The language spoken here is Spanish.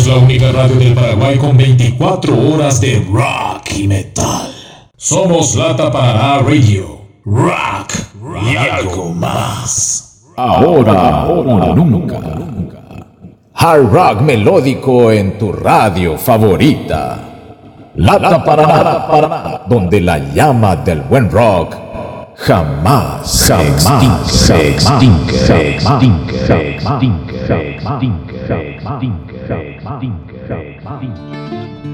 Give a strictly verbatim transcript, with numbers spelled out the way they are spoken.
Somos la única radio del Paraguay con veinticuatro horas de rock y metal. Somos Lata Paraná Radio. Rock y algo más. Ahora o nunca. Hard rock melódico en tu radio favorita. Lata Paraná, Paraná, donde la llama del buen rock jamás se extingue. Se extingue.